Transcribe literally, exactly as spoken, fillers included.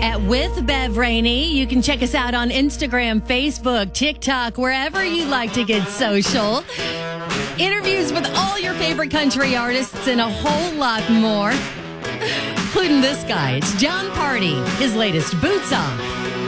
at With Bev Rainey. You can check us out on Instagram, Facebook, TikTok, wherever you like to get social. Interviews with all your favorite country artists and a whole lot more, including this guy. It's Jon Pardi, his latest Boots Off.